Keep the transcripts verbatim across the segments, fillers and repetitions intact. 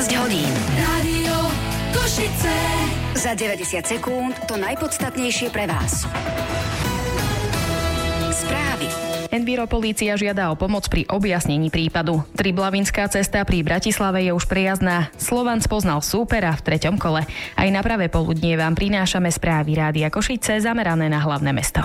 štrnásť hodín. Rádio Košice. Za deväťdesiat sekúnd to najpodstatnejšie pre vás. Správy. Enviro polícia žiada o pomoc pri objasnení prípadu. Triblavinská cesta pri Bratislave je už prejazdná. Slovan spoznal súpera v treťom kole. Aj na pravé poludnie vám prinášame správy Rádia Košice zamerané na hlavné mesto.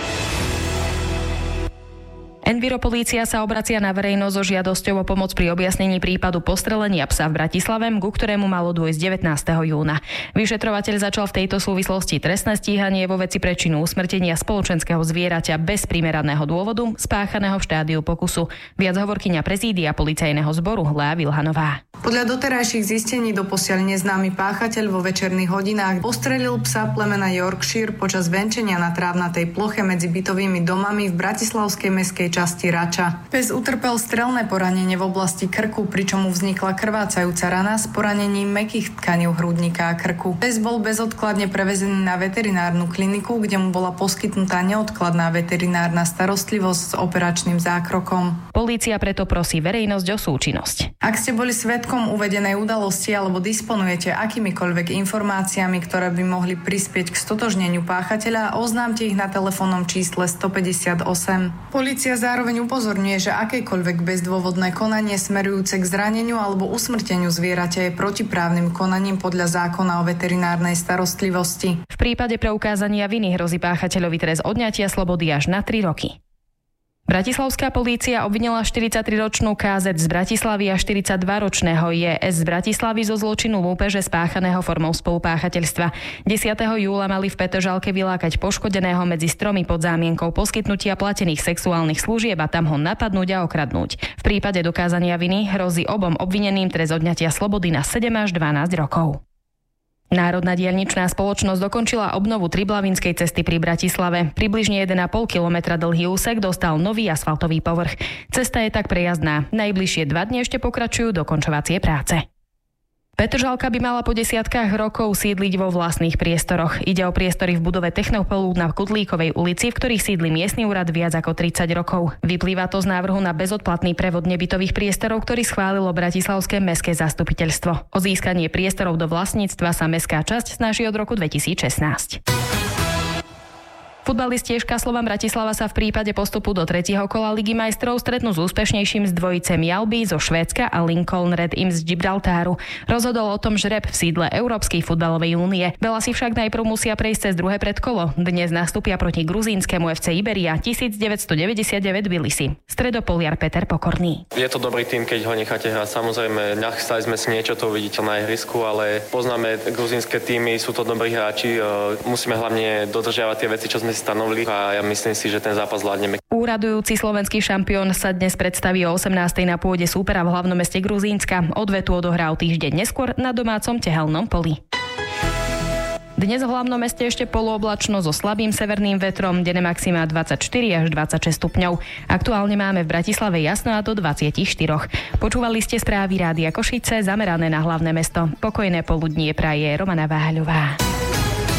Enviro polícia sa obracia na verejnosť so žiadosťou o pomoc pri objasnení prípadu postrelenia psa v Bratislave, ku ktorému malo dôjsť devätnásteho júna. Vyšetrovateľ začal v tejto súvislosti trestné stíhanie vo veci prečinu usmrtenia spoločenského zvieraťa bez primeraného dôvodu, spáchaného v štádiu pokusu. Viac hovorkyňa prezídia policajného zboru Lea Vilhanová. Podľa doterajších zistení doposiaľ neznámy páchateľ vo večerných hodinách postrelil psa plemena Yorkshire počas venčenia na trávnatej ploche medzi bytovými domami v bratislavskej mestskej časti Rača. Pes utrpel strelné poranenie v oblasti krku, pričom mu vznikla krvácajúca rana s poranením mäkkých tkaní hrudníka a krku. Pes bol bezodkladne prevezený na veterinárnu kliniku, kde mu bola poskytnutá neodkladná veterinárna starostlivosť s operačným zákrokom. Polícia preto prosí verejnosť o súčinnosť. Ak ste boli svedkom uvedenej udalosti alebo disponujete akýmikoľvek informáciami, ktoré by mohli prispieť k stotožneniu páchateľa, oznámte ich na telefónnom čísle stopäťdesiatosem. Polícia zároveň upozorňuje, že akékoľvek bezdôvodné konanie smerujúce k zraneniu alebo usmrteniu zvieraťa je protiprávnym konaním podľa zákona o veterinárnej starostlivosti. V prípade preukázania viny hrozí páchateľovi trest odňatia slobody až na tri roky. Bratislavská polícia obvinila štyridsaťtriročnú ká zet z Bratislavy a štyridsaťdvaročného jé es z Bratislavy zo zločinu lúpeže spáchaného formou spolupáchateľstva. desiateho júla mali v Petržalke vylákať poškodeného medzi stromy pod zámienkou poskytnutia platených sexuálnych služieb a tam ho napadnúť a okradnúť. V prípade dokázania viny hrozí obom obvineným trest odňatia slobody na sedem až dvanásť rokov. Národná diaľničná spoločnosť dokončila obnovu Triblavinskej cesty pri Bratislave. Približne jeden a pol kilometra dlhý úsek dostal nový asfaltový povrch. Cesta je tak prejazdná. Najbližšie dva dni ešte pokračujú dokončovacie práce. Petržalka by mala po desiatkách rokov sídliť vo vlastných priestoroch. Ide o priestory v budove Technopolu na Kutlíkovej ulici, v ktorých sídli miestny úrad viac ako tridsať rokov. Vyplýva to z návrhu na bezodplatný prevod nebytových priestorov, ktorý schválilo Bratislavské mestské zastupiteľstvo. O získanie priestorov do vlastníctva sa mestská časť snaží od roku dvetisícšestnásť. Futbalisti ešká Slovan Bratislava sa v prípade postupu do tretieho kola Ligy majstrov stretnú s úspešnejším z dvojice Mjalby zo Švédska a Lincoln Red Imps z Gibraltáru. Rozhodol o tom žreb v sídle Európskej futbalovej únie. Belasi však najprv musia prejsť cez druhé predkolo. Dnes nastúpia proti gruzínskemu ef cé Iberia devätnásťstodeväťdesiatdeväť Tbilisi. Stredopoliar Peter Pokorný. Je to dobrý tým, keď ho necháte hrať. Samozrejme, nachystali sme si niečo, to uvidíte na ihrisku, ale poznáme gruzínske týmy, sú to dobrí hráči. Musíme hlavne dodržiavať tie veci, čo sme stanovili a ja myslím si, že ten zápas zvládneme. Úradujúci slovenský šampión sa dnes predstaví o osemnástej na pôde súpera v hlavnom meste Gruzínska. Odvetu odohrá týždeň neskôr na domácom tehelnom poli. Dnes v hlavnom meste ešte polooblačno so slabým severným vetrom, denné maxima dvadsaťštyri až dvadsaťšesť stupňov. Aktuálne máme v Bratislave jasno a do dvadsaťštyri. Počúvali ste správy Rádia Košice zamerané na hlavné mesto. Pokojné poludnie praje Romana Váhaľová.